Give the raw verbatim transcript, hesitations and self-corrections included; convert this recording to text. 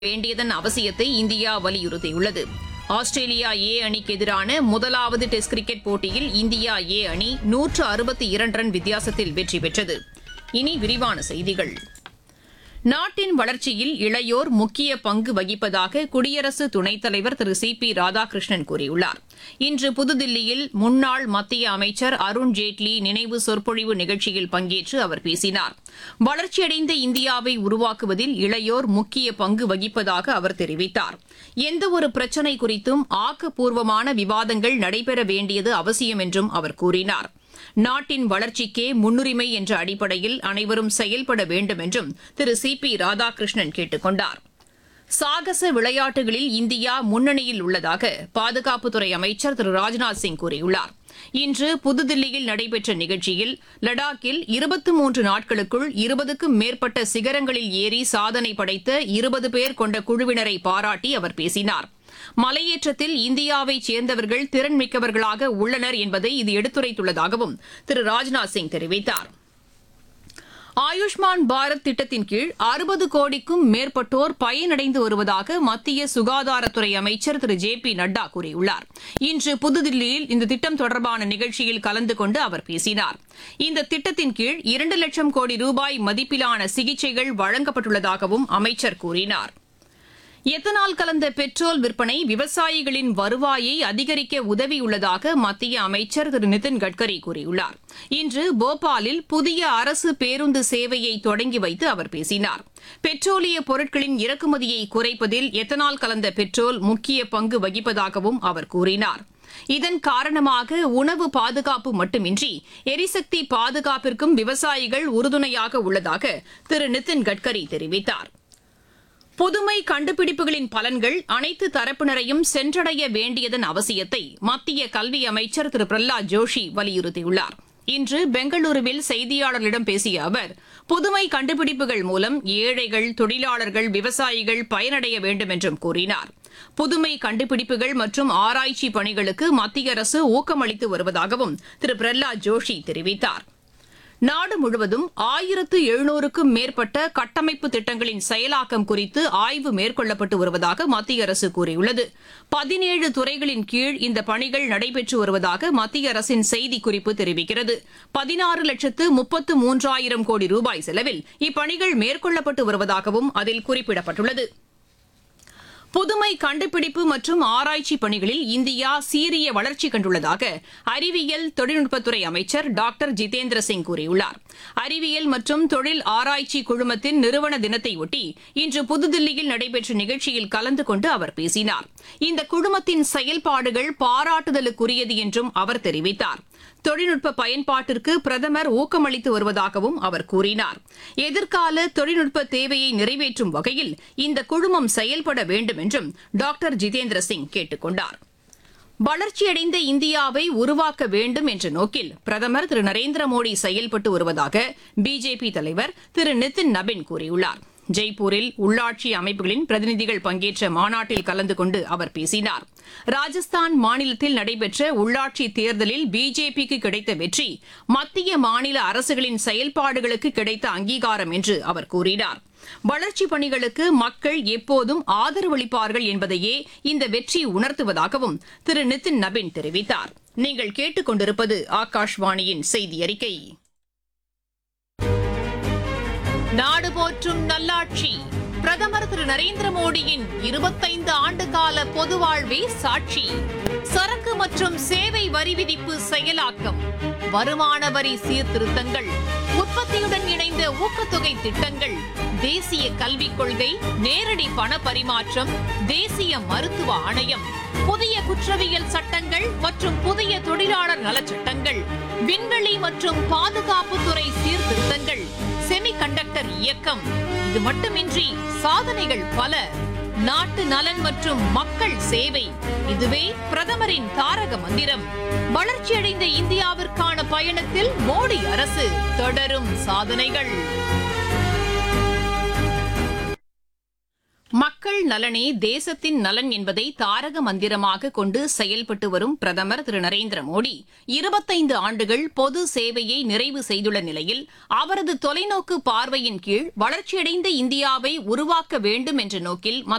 வேண்டியதன் அவசியத்தை இந்தியா வலியுறுத்தியுள்ளது. ஆஸ்திரேலியா ஏ அணிக்கு எதிரான முதலாவது டெஸ்ட் கிரிக்கெட் போட்டியில் இந்தியா ஏ அணி நூற்று அறுபத்தி இரண்டு ரன் வித்தியாசத்தில் வெற்றி பெற்றது. இனி விரிவான செய்திகள். நாட்டின் வளர்ச்சியில் இளையோர் முக்கிய பங்கு வகிப்பதாக குடியரசு துணைத் தலைவர் திரு சி பி ராதாகிருஷ்ணன் கூறியுள்ளார். இன்று புதுதில்லியில் முன்னாள் மத்திய அமைச்சர் அருண் ஜேட்லி நினைவு சொற்பொழிவு நிகழ்ச்சியில் பங்கேற்று அவர் பேசினார். வளர்ச்சியடைந்த இந்தியாவை உருவாக்குவதில் இளையோர் முக்கிய பங்கு வகிப்பதாக அவர் தெரிவித்தார். எந்தவொரு பிரச்சினை குறித்தும் ஆக்கப்பூர்வமான விவாதங்கள் நடைபெற வேண்டியது அவசியம் என்றும் அவர் கூறினார். நாட்டின் வளர்ச்சிக்கே முன்னுரிமை என்ற அடிப்படையில் அனைவரும் செயல்பட வேண்டும் என்றும் திரு சி பி ராதாகிருஷ்ணன் கேட்டுக் கொண்டார். சாகச விளையாட்டுகளில் இந்தியா முன்னணியில் உள்ளதாக பாதுகாப்புத்துறை அமைச்சர் திரு ராஜ்நாத் சிங் கூறியுள்ளார். இன்று புதுதில்லியில் நடைபெற்ற நிகழ்ச்சியில் லடாக்கில் இருபத்தி மூன்று நாட்களுக்குள் இருபதுக்கும் மேற்பட்ட சிகரங்களில் ஏறி சாதனை படைத்த இருபது பேர் கொண்ட குழுவினரை பாராட்டி அவர் பேசினார். மலையேற்றத்தில் இந்தியாவைச் சேர்ந்தவர்கள் திறன்மிக்கவர்களாக உள்ளனர் என்பதை இது எடுத்துரைத்துள்ளதாகவும் திரு ராஜ்நாத் சிங் தெரிவித்தார். ஆயுஷ்மான் பாரத் திட்டத்தின் கீழ் அறுபது கோடிக்கும் மேற்பட்டோர் பயனடைந்து வருவதாக மத்திய சுகாதாரத்துறை அமைச்சர் திரு ஜே பி நட்டா கூறியுள்ளார். இன்று புதுதில்லியில் இந்த திட்டம் தொடர்பான நிகழ்ச்சியில் கலந்து கொண்டு அவர் பேசினார். இந்த திட்டத்தின் கீழ் இரண்டு லட்சம் கோடி ரூபாய் மதிப்பிலான சிகிச்சைகள் வழங்கப்பட்டுள்ளதாகவும் அமைச்சர் கூறினார். எத்தனால் கலந்த பெட்ரோல் விற்பனை விவசாயிகளின் வருவாயை அதிகரிக்க உதவியுள்ளதாக மத்திய அமைச்சர் திரு நிதின் கட்கரி கூறியுள்ளார். இன்று போபாலில் புதிய அரசு பேருந்து சேவையை தொடங்கி வைத்து அவர் பேசினார். பெட்ரோலிய பொருட்களின் இறக்குமதியை குறைப்பதில் எத்தனால் கலந்த பெட்ரோல் முக்கிய பங்கு வகிப்பதாகவும் அவர் கூறினார். இதன் காரணமாக உணவு பாதுகாப்பு மட்டுமின்றி எரிசக்தி பாதுகாப்பிற்கும் விவசாயிகள் உறுதுணையாக உள்ளதாக திரு நிதின் கட்கரி தெரிவித்தார். புதுமை கண்டுபிடிப்புகளின் பலன்கள் அனைத்து தரப்பினரையும் சென்றடைய வேண்டியதன் அவசியத்தை மத்திய கல்வி அமைச்சர் திரு பிரஹ்லாத் ஜோஷி வலியுறுத்தியுள்ளார். இன்று பெங்களூருவில் செய்தியாளர்களிடம் பேசிய அவர், புதுமை கண்டுபிடிப்புகள் மூலம் ஏழைகள், தொழிலாளர்கள், விவசாயிகள் பயனடைய வேண்டும் என்றும் கூறினார். புதுமை கண்டுபிடிப்புகள் மற்றும் ஆராய்ச்சி பணிகளுக்கு மத்திய அரசு ஊக்கமளித்து வருவதாகவும் திரு பிரஹ்லாத் ஜோஷி தெரிவித்தார். நாடு முழுவதும் ஆயிரத்து எழுநூறுக்கும் மேற்பட்ட கட்டமைப்பு திட்டங்களின் செயலாக்கம் குறித்து ஆய்வு மேற்கொள்ளப்பட்டு வருவதாக மத்திய அரசு கூறியுள்ளது. பதினேழு துறைகளின் கீழ் இந்த பணிகள் நடைபெற்று வருவதாக மத்திய அரசின் செய்திக்குறிப்பு தெரிவிக்கிறது. பதினாறு லட்சத்து முப்பத்து மூன்றாயிரம் கோடி ரூபாய் செலவில் இப்பணிகள் மேற்கொள்ளப்பட்டு வருவதாகவும் அதில் குறிப்பிடப்பட்டுள்ளது. புதுமை கண்டுபிடிப்பு மற்றும் ஆராய்ச்சி பணிகளில் இந்தியா சீரிய வளர்ச்சி கண்டுள்ளதாக அறிவியல் தொழில்நுட்பத்துறை அமைச்சர் டாக்டர் ஜிதேந்திர சிங் கூறியுள்ளார். அறிவியல் மற்றும் தொழில் ஆராய்ச்சி குழுமத்தின் நிறுவன தினத்தையொட்டி இன்று புதுதில்லியில் நடைபெற்ற நிகழ்ச்சியில் கலந்து கொண்டு அவர் பேசினார். இந்த குழுமத்தின் செயல்பாடுகள் பாராட்டுதலுக்குரியது என்றும் அவர் தெரிவித்தார். தொழில்நுட்ப பயன்பாட்டிற்கு பிரதமர் ஊக்கமளித்து வருவதாகவும் அவர் கூறினார். எதிர்கால தொழில்நுட்ப தேவையை நிறைவேற்றும் வகையில் இந்த குழுமம் செயல்பட வேண்டும் என்றும் டாக்டர் ஜிதேந்திர சிங் கேட்டுக் கொண்டார். வளர்ச்சியடைந்த இந்தியாவை உருவாக்க வேண்டும் என்ற நோக்கில் பிரதமர் திரு நரேந்திர மோடி செயல்பட்டு வருவதாக பிஜேபி தலைவர் திரு நிதின் நபின் கூறியுள்ளார். ஜெய்ப்பூரில் உள்ளாட்சி அமைப்புகளின் பிரதிநிதிகள் பங்கேற்ற மாநாட்டில் கலந்து கொண்டு அவர் பேசினார். ராஜஸ்தான் மாநிலத்தில் நடைபெற்ற உள்ளாட்சி தேர்தலில் பிஜேபிக்கு கிடைத்த வெற்றி மத்திய மாநில அரசுகளின் செயல்பாடுகளுக்கு கிடைத்த அங்கீகாரம் என்று அவர் கூறினார். வளர்ச்சிப் பணிகளுக்கு மக்கள் எப்போதும் ஆதரவளிப்பார்கள் என்பதையே இந்த வெற்றி உணர்த்துவதாகவும் திரு நிதின் நபின் தெரிவித்தார். நீங்கள் கேட்டுக் கொண்டிருப்பது ஆகாஷ்வாணியின் செய்தி அறிக்கை. நாடு போற்றும் நல்லாட்சி பிரதமர் திரு நரேந்திர மோடியின் இருபத்தைந்து ஆண்டு கால பொது வாழ்வே சாட்சி. சரக்கு மற்றும் சேவை வரி விதிப்பு செயலாக்கம், வருமான வரி சீர்திருத்தங்கள், உற்பத்தியுடன் இணைந்த ஊக்கத்தொகை திட்டங்கள், தேசிய கல்விக் கொள்கை, நேரடி பண பரிமாற்றம், தேசிய மருத்துவ ஆணையம், புதிய குற்றவியல் சட்டங்கள் மற்றும் புதிய தொழிலாளர் நலச்சட்டங்கள், விண்வெளி மற்றும் பாதுகாப்புத்துறை சீர்திருத்தங்கள், செமிகண்டக்டர் இயக்கம். இது மட்டுமின்றி சாதனைகள் பல. நாட்டு நலன் மற்றும் மக்கள் சேவை, இதுவே பிரதமரின் தாரக மந்திரம். வளர்ச்சியடைந்த இந்தியாவிற்கான பயணத்தில் மோடி அரசு தொடரும் சாதனைகள். மக்கள் நலனே தேசத்தின் நலன் என்பதை தாரக மந்திரமாக கொண்டு செயல்பட்டு வரும் பிரதமர் திரு நரேந்திர மோடி இருபத்தைந்து ஆண்டுகள் பொது சேவையை நிறைவு செய்துள்ள நிலையில் அவரது தொலைநோக்கு பார்வையின் கீழ் வளர்ச்சியடைந்த இந்தியாவை உருவாக்க வேண்டும் என்ற நோக்கில்